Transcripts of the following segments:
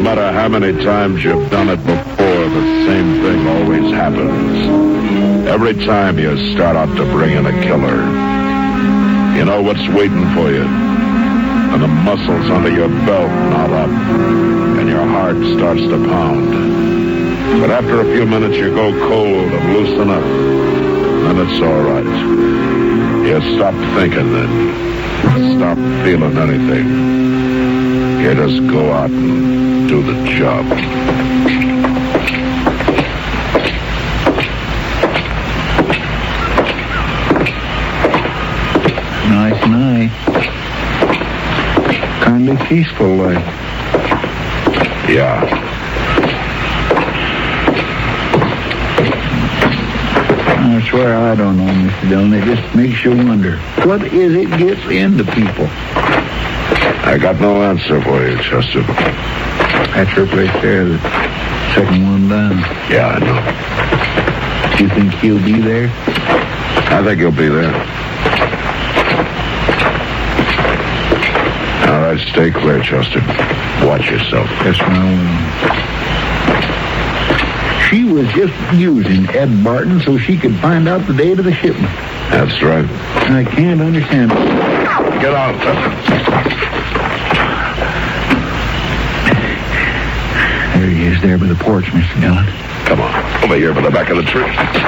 matter how many times you've done it before, the same thing always happens. Every time you start out to bring in a killer, you know what's waiting for you. And the muscles under your belt knot up, and your heart starts to pound. But after a few minutes, you go cold and loosen up, and it's all right. You stop thinking then, stop feeling anything. You just go out and do the job. Nice night. Kindly peaceful like. Yeah. I swear I don't know, Mr. Dillon. It just makes you wonder. What is it gets into people? I got no answer for you, Chester. That's your place there, the second one down. Yeah, I know. Do you think he'll be there? I think he'll be there. All right, stay clear, Chester. Watch yourself. Yes, ma'am. She was just using Ed Barton so she could find out the date of the shipment. That's right. I can't understand it. Get out, Chester. There he is, there by the porch, Mr. Dillon. Come on, over here by the back of the tree.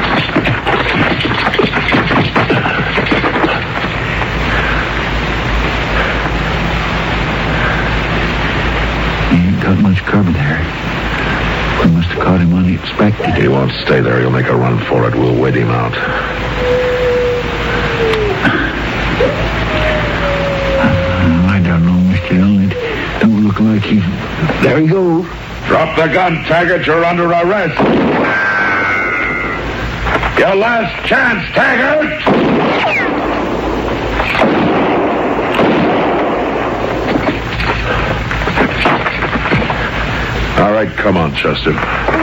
He ain't got much cover there. We must have caught him unexpected. He won't stay there. He'll make a run for it. We'll wait him out. I don't know, Mr. Dillon. It don't look like he's... There he goes. Drop the gun, Taggart. You're under arrest. Your last chance, Taggart. All right, come on, Chester.